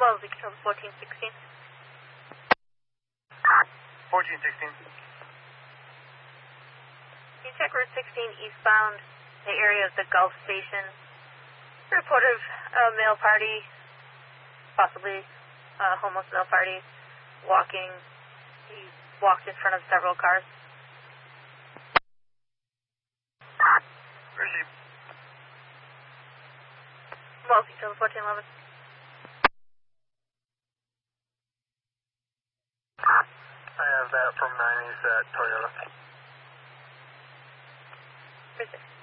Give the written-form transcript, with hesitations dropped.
Wellesley, control 1416. 1416. Can you check Route 16 eastbound, the area of the Gulf Station? Report of a male party, possibly a homeless male party, walking. He walked in front of several cars. Receive. Wellesley, control 1411. I have that from 90s at Toyota. Receive.